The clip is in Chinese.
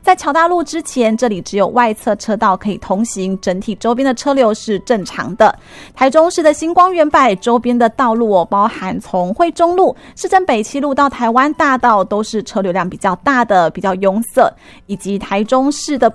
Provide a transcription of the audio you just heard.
在乔大路之前，这里只有外侧车道可以通行，整体周边的车流是正常的。台中市的星光园百周边的道路包含从惠中路、市政北七路到台湾大道，都是车流量比较大的，比较拥塞，以及台中市的